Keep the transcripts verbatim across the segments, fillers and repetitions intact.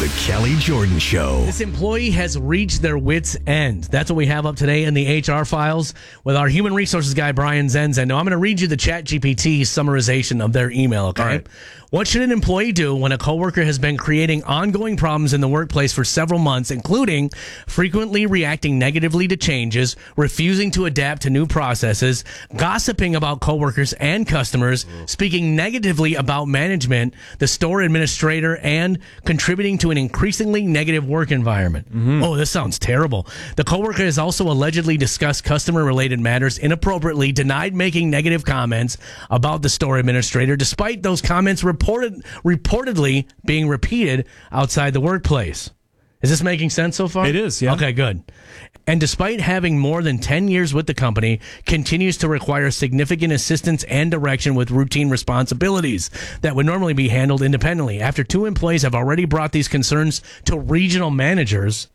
The Kelly Jordan Show. This employee has reached their wits' end. That's what we have up today in the H R files with our human resources guy, Brian Zenzen. Now, I'm going to read you the ChatGPT summarization of their email, okay? All right. What should an employee do when a coworker has been creating ongoing problems in the workplace for several months, including frequently reacting negatively to changes, refusing to adapt to new processes, gossiping about coworkers and customers, speaking negatively about management, the store administrator, and contributing to an increasingly negative work environment? Mm-hmm. Oh, this sounds terrible. The coworker has also allegedly discussed customer-related matters inappropriately, denied making negative comments about the store administrator, despite those comments reported reportedly being repeated outside the workplace. Is this making sense so far? It is, yeah. Okay, good. And despite having more than ten years with the company, continues to require significant assistance and direction with routine responsibilities that would normally be handled independently. After two employees have already brought these concerns to regional managers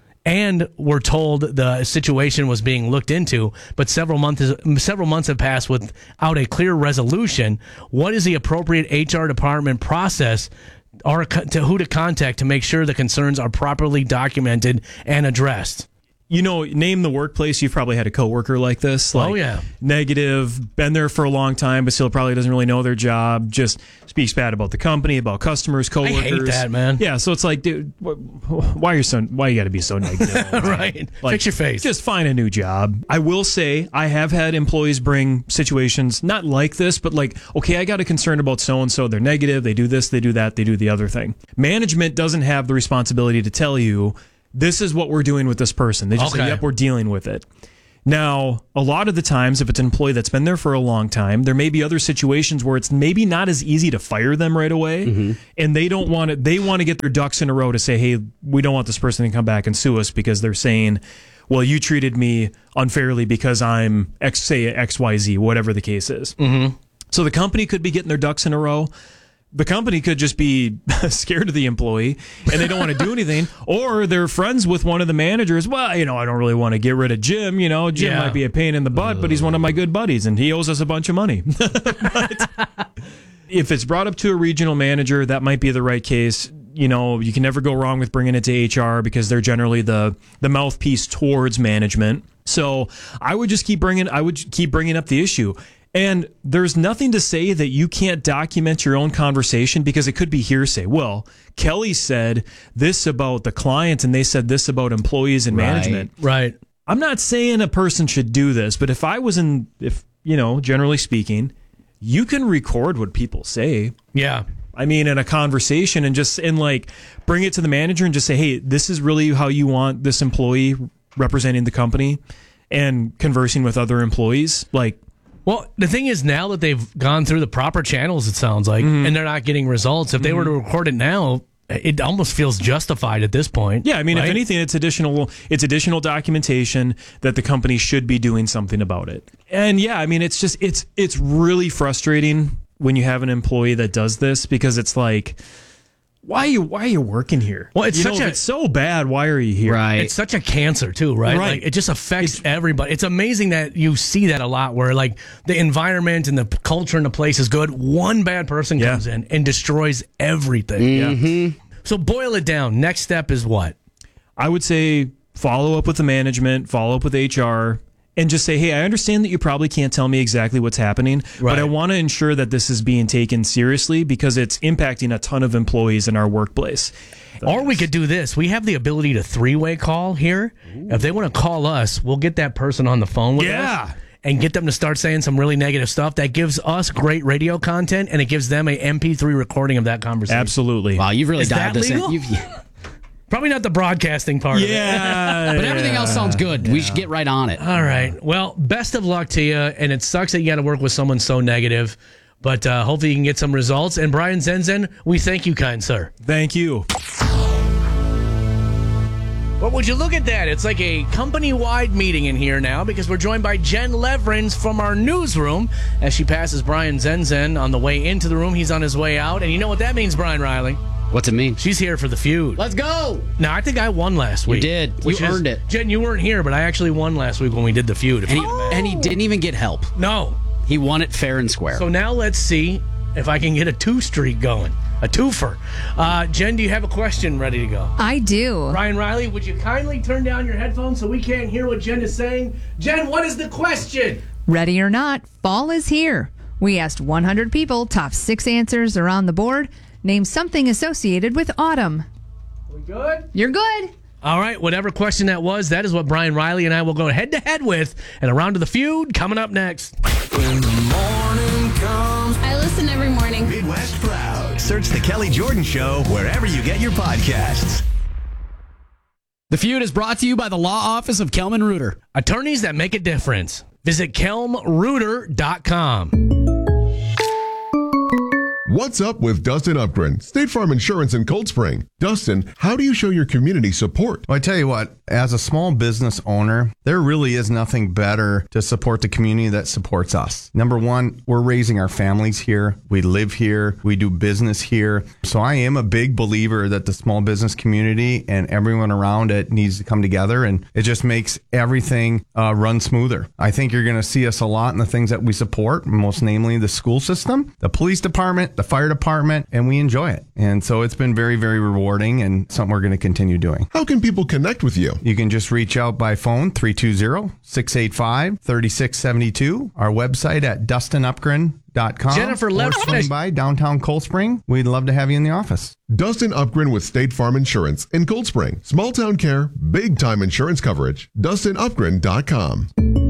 and were told the situation was being looked into, but several months several months have passed without a clear resolution, what is the appropriate H R department process or to who to contact to make sure the concerns are properly documented and addressed? You know, name the workplace. You've probably had a coworker like this. Like, oh, yeah. Negative, been there for a long time, but still probably doesn't really know their job, just speaks bad about the company, about customers, coworkers. I hate that, man. Yeah, so it's like, dude, why are you so, why you got to be so negative? Right. Like, fix your face. Just find a new job. I will say, I have had employees bring situations, not like this, but like, okay, I got a concern about so-and-so. They're negative. They do this, they do that, they do the other thing. Management doesn't have the responsibility to tell you, this is what we're doing with this person. They just okay. say, yep, we're dealing with it. Now, a lot of the times, if it's an employee that's been there for a long time, there may be other situations where it's maybe not as easy to fire them right away. Mm-hmm. And they don't want to, they want to get their ducks in a row to say, hey, we don't want this person to come back and sue us because they're saying, well, you treated me unfairly because I'm X, say X Y Z, whatever the case is. Mm-hmm. So the company could be getting their ducks in a row. The company could just be scared of the employee and they don't want to do anything. Or they're friends with one of the managers. Well, you know, I don't really want to get rid of Jim. You know, Jim yeah. might be a pain in the butt, uh. but he's one of my good buddies and he owes us a bunch of money. But if it's brought up to a regional manager, that might be the right case. You know, you can never go wrong with bringing it to H R because they're generally the, the mouthpiece towards management. So I would just keep bringing, I would keep bringing up the issue. And there's nothing to say that you can't document your own conversation because it could be hearsay. Well, Kelly said this about the client and they said this about employees and right, management. Right. I'm not saying a person should do this, but if I was in, if, you know, generally speaking, you can record what people say. Yeah. I mean, in a conversation and just, and like, bring it to the manager and just say, hey, this is really how you want this employee representing the company and conversing with other employees. Like, well, the thing is now that they've gone through the proper channels, it sounds like, mm-hmm. and they're not getting results. If they mm-hmm. were to record it now, it almost feels justified at this point. Yeah, I mean, right? if anything, it's additional it's additional documentation that the company should be doing something about it. And yeah, I mean, it's just it's it's really frustrating when you have an employee that does this because it's like, why are you why are you working here? Well, it's you such know, a if it's so bad. Why are you here? Right. It's such a cancer too, right? Right. Like, it just affects it's, everybody. It's amazing that you see that a lot, where like the environment and the culture in the place is good. One bad person yeah. comes in and destroys everything. Mm-hmm. Yeah. So boil it down. Next step is what? I would say follow up with the management, follow up with H R. And just say, hey, I understand that you probably can't tell me exactly what's happening, right. but I want to ensure that this is being taken seriously because it's impacting a ton of employees in our workplace. Or we could do this. We have the ability to three-way call here. Ooh. If they want to call us, we'll get that person on the phone with yeah. us and get them to start saying some really negative stuff. That gives us great radio content, and it gives them a M P three recording of that conversation. Absolutely. Wow, you've really is dialed that this legal? in. You've, yeah. Probably not the broadcasting part yeah, of it. But everything else sounds good. Yeah. We should get right on it. All right. Well, best of luck to you. And it sucks that you got to work with someone so negative. But uh, hopefully you can get some results. And Brian Zenzen, we thank you, kind sir. Thank you. Well, would you look at that? It's like a company-wide meeting in here now because we're joined by Jen Leverins from our newsroom as she passes Brian Zenzen on the way into the room. He's on his way out. And you know what that means, Brian Riley? What's it mean? She's here for the feud. Let's go. Now, I think I won last week. You did. You earned is, it. Jen, you weren't here, but I actually won last week when we did the feud. And he, and he didn't even get help. No. He won it fair and square. So now let's see if I can get a two streak going. A twofer. Uh, Jen, do you have a question ready to go? I do. Ryan Riley, would you kindly turn down your headphones so we can't hear what Jen is saying? Jen, what is the question? Ready or not, fall is here. We asked one hundred people, top six answers are on the board. Name something associated with autumn. We good? You're good. All right, whatever question that was, that is what Brian Riley and I will go head-to-head with. And a round of the feud coming up next. When the morning comes, I listen every morning. Midwest Proud. Search The Kelly Jordan Show wherever you get your podcasts. The Feud is brought to you by the law office of Kelman Reuter. Attorneys that make a difference. Visit kelm reuter dot com. What's up with Dustin Upgren, State Farm Insurance in Cold Spring? Dustin, how do you show your community support? Well, I tell you what, as a small business owner, there really is nothing better to support the community that supports us. Number one, we're raising our families here. We live here. We do business here. So I am a big believer that the small business community and everyone around it needs to come together, and it just makes everything uh, run smoother. I think you're going to see us a lot in the things that we support, most namely the school system, the police department, the fire department, and we enjoy it. And so it's been very, very rewarding and something we're going to continue doing. How can people connect with you? You can just reach out by phone, three two zero, six eight five, three six seven two, our website at dustin upgren dot com. Jennifer, let or swing by downtown Cold Spring. We'd love to have you in the office. Dustin Upgren with State Farm Insurance in Cold Spring. Small town care, big time insurance coverage. dustin upgren dot com.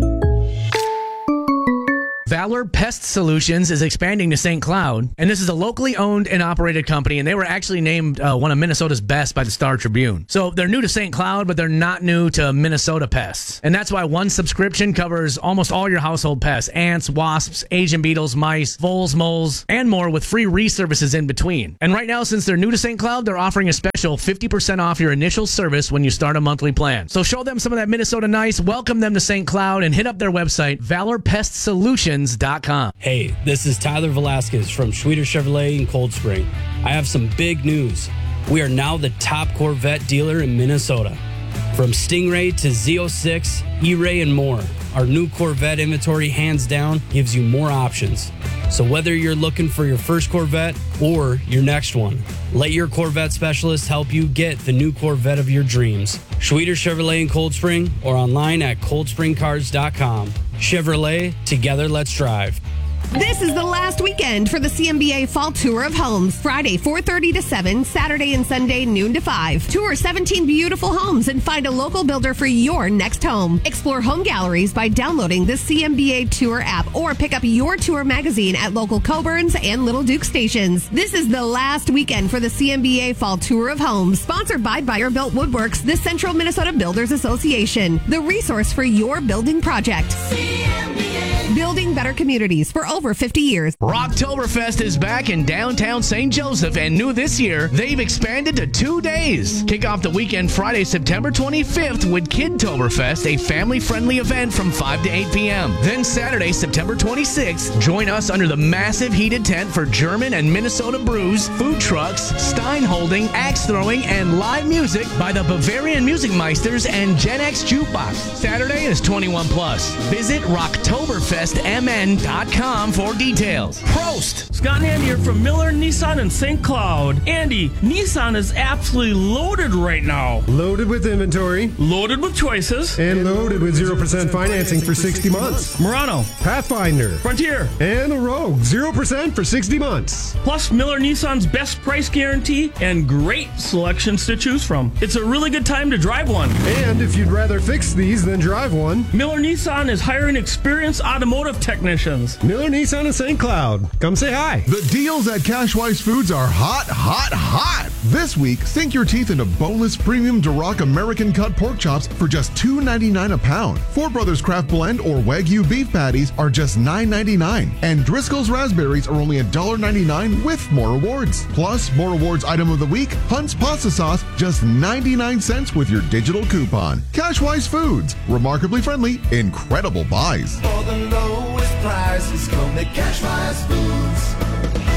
Valor Pest Solutions is expanding to Saint Cloud, and this is a locally owned and operated company, and they were actually named uh, one of Minnesota's best by the Star Tribune. So they're new to Saint Cloud, but they're not new to Minnesota pests. And that's why one subscription covers almost all your household pests: ants, wasps, Asian beetles, mice, voles, moles, and more, with free reservices in between. And right now, since they're new to Saint Cloud, they're offering a special fifty percent off your initial service when you start a monthly plan. So show them some of that Minnesota nice, welcome them to Saint Cloud, and hit up their website, valor pest solutions dot com. Hey, this is Tyler Velasquez from Schweter Chevrolet in Cold Spring. I have some big news. We are now the top Corvette dealer in Minnesota. From Stingray to Z oh six, E-Ray, and more, our new Corvette inventory hands down gives you more options. So whether you're looking for your first Corvette or your next one, let your Corvette specialist help you get the new Corvette of your dreams. Schweter Chevrolet in Cold Spring or online at cold spring cars dot com. Chevrolet, together let's drive. This is the last weekend for the C M B A Fall Tour of Homes. Friday, four thirty to seven, Saturday and Sunday, noon to five. Tour seventeen beautiful homes and find a local builder for your next home. Explore home galleries by downloading the C M B A Tour app or pick up your tour magazine at local Coburns and Little Duke stations. This is the last weekend for the C M B A Fall Tour of Homes, sponsored by Buyer Built Woodworks, the Central Minnesota Builders Association, the resource for your building project. C M B A. Building better communities for over fifty years. Rocktoberfest is back in downtown Saint Joseph, and new this year, they've expanded to two days. Kick off the weekend Friday, September twenty-fifth with Kidtoberfest, a family-friendly event from five to eight p.m. Then Saturday, September twenty-sixth, join us under the massive heated tent for German and Minnesota brews, food trucks, stein holding, axe throwing, and live music by the Bavarian Music Meisters and Gen X Jukebox. Saturday is twenty-one plus. Visit rocktoberfest m n dot com for details. Prost! Scott and Andy here from Miller Nissan in Saint Cloud. Andy, Nissan is absolutely loaded right now. Loaded with inventory. Loaded with choices. And loaded with zero percent financing for sixty months. Murano. Pathfinder. Frontier. And the Rogue. zero percent for sixty months. Plus Miller Nissan's best price guarantee and great selections to choose from. It's a really good time to drive one. And if you'd rather fix these than drive one, Miller Nissan is hiring experienced automotive technicians. Miller Nissan in Saint Cloud. Come say hi. The deals at Cashwise Foods are hot, hot, hot. This week, sink your teeth into boneless premium Duroc American cut pork chops for just two ninety-nine a pound. Four Brothers Craft Blend or Wagyu beef patties are just nine ninety-nine. And Driscoll's raspberries are only one ninety-nine with more rewards. Plus, more rewards item of the week, Hunt's pasta sauce, just ninety-nine cents with your digital coupon. Cashwise Foods, remarkably friendly, incredible buys. For the lowest prices, come to Cashwise Foods.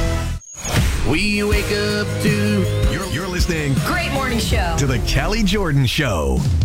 We wake up to... You're, you're listening... Great morning show. ...to The Kelly Jordan Show.